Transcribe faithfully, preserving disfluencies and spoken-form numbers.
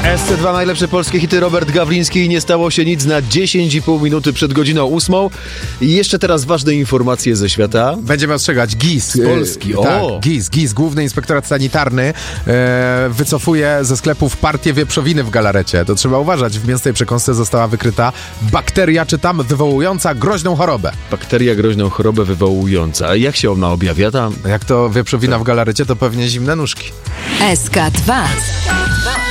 S C dwa najlepsze polskie hity, Robert Gawliński i nie stało się nic na dziesięć i pół minuty przed godziną ósmą. I jeszcze teraz ważne informacje ze świata. Będziemy ostrzegać. G I S. Z Polski, e, o! Tak, G I S, G I S, Główny Inspektorat Sanitarny, e, wycofuje ze sklepów partię wieprzowiny w galarecie. To trzeba uważać. W mięsnej przekąsce została wykryta bakteria, czy tam, wywołująca groźną chorobę. Bakteria groźną chorobę wywołująca. A jak się ona objawia tam? Jak to wieprzowina w galarecie, to pewnie zimne nóżki. S K dwa.